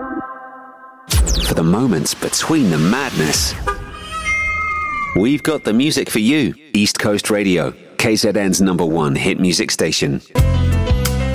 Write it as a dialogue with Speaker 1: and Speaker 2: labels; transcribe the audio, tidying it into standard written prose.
Speaker 1: For the moments between the madness, we've got the music for you. East Coast Radio, KZN's #1 hit music station.